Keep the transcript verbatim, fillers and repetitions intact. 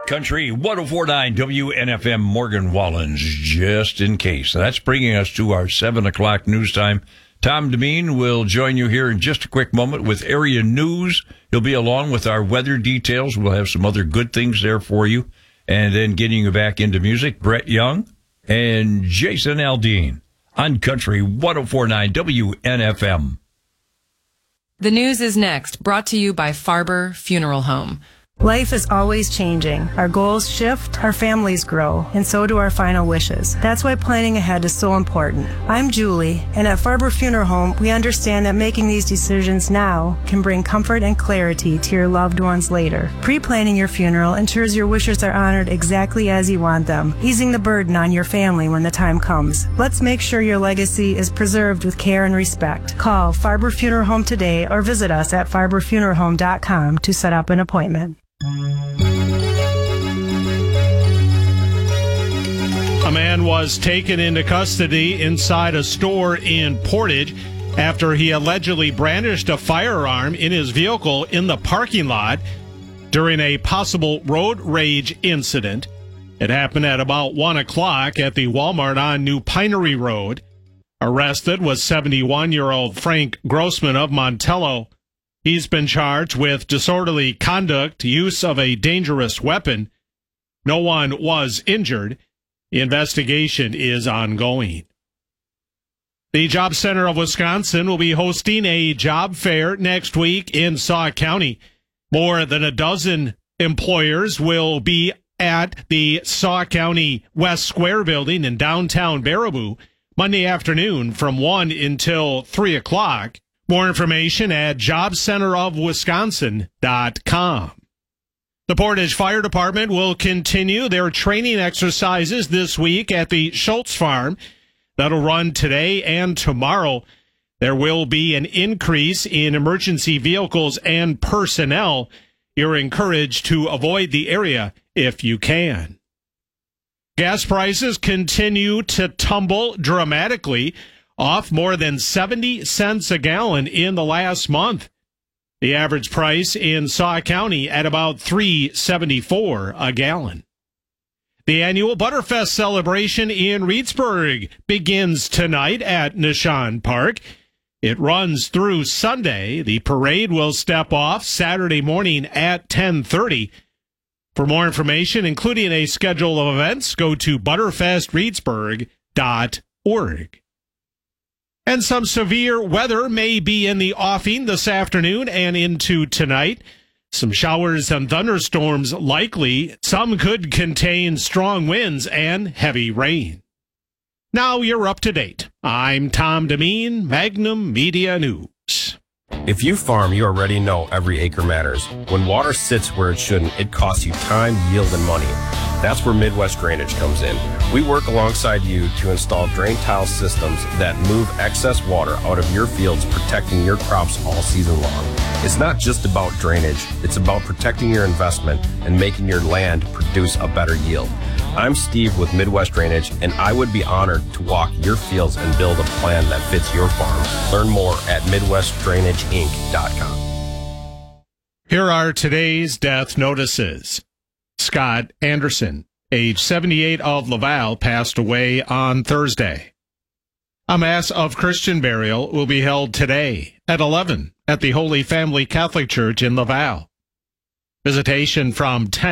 Country one oh four point nine W N F M Morgan Wallens, just in case. That's bringing us to our seven o'clock news time. Tom Demeen will join you here in just a quick moment with area news. He'll be along with our weather details. We'll have some other good things there for you. And then getting you back into music, Brett Young and Jason Aldean on Country one oh four point nine W N F M. The news is next, brought to you by Farber Funeral Home. Life is always changing. Our goals shift, our families grow, and so do our final wishes. That's why planning ahead is so important. I'm Julie, and at Farber Funeral Home, we understand that making these decisions now can bring comfort and clarity to your loved ones later. Pre-planning your funeral ensures your wishes are honored exactly as you want them, easing the burden on your family when the time comes. Let's make sure your legacy is preserved with care and respect. Call Farber Funeral Home today or visit us at farber funeral home dot com to set up an appointment. A man was taken into custody inside a store in Portage after he allegedly brandished a firearm in his vehicle in the parking lot during a possible road rage incident. It happened at about one o'clock at the Walmart on New Pinery Road. Arrested was seventy-one-year-old Frank Grossman of Montello. He's been charged with disorderly conduct, use of a dangerous weapon. No one was injured. The investigation is ongoing. The Job Center of Wisconsin will be hosting a job fair next week in Sauk County. More than a dozen employers will be at the Sauk County West Square building in downtown Baraboo Monday afternoon from one until three o'clock. More information at job center of wisconsin dot com. The Portage Fire Department will continue their training exercises this week at the Schultz Farm. That'll run today and tomorrow. There will be an increase in emergency vehicles and personnel. You're encouraged to avoid the area if you can. Gas prices continue to tumble dramatically, off more than seventy cents a gallon in the last month. The average price in Sauk County at about three seventy-four a gallon. The annual Butterfest celebration in Reedsburg begins tonight at Nishan Park. It runs through Sunday. The parade will step off Saturday morning at ten thirty. For more information, including a schedule of events, go to butterfest reedsburg dot org. And some severe weather may be in the offing this afternoon and into tonight. Some showers and thunderstorms likely. Some could contain strong winds and heavy rain. Now you're up to date. I'm Tom Demeen, Magnum Media News. If you farm, you already know every acre matters. When water sits where it shouldn't, it costs you time, yield, and money. That's where Midwest Drainage comes in. We work alongside you to install drain tile systems that move excess water out of your fields, protecting your crops all season long. It's not just about drainage, it's about protecting your investment and making your land produce a better yield. I'm Steve with Midwest Drainage, and I would be honored to walk your fields and build a plan that fits your farm. Learn more at midwest drainage inc dot com. Here are today's death notices. Scott Anderson, age seventy-eight, of Laval, passed away on Thursday. A Mass of Christian burial will be held today at eleven at the Holy Family Catholic Church in Laval. Visitation from ten